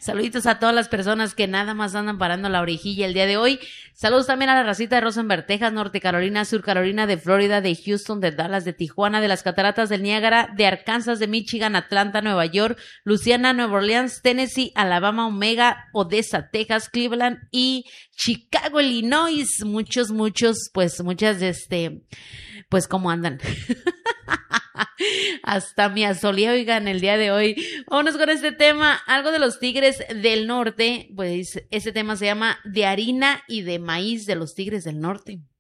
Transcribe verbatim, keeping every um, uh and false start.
Saluditos a todas las personas que nada más andan parando la orejilla el día de hoy. Saludos también a la racita de Rosenberg, Texas, Norte Carolina, Sur Carolina, de Florida, de Houston, de Dallas, de Tijuana, de las Cataratas del Niágara, de Arkansas, de Michigan, Atlanta, Nueva York, Luisiana, Nueva Orleans, Tennessee, Alabama, Omega, Odessa, Texas, Cleveland y Chicago, Illinois. Muchos, muchos, pues muchas, este, pues cómo andan. Hasta me asolé, oigan, el día de hoy. Vámonos con este tema, algo de los Tigres del Norte. Pues este tema se llama De harina y de maíz de los Tigres del Norte.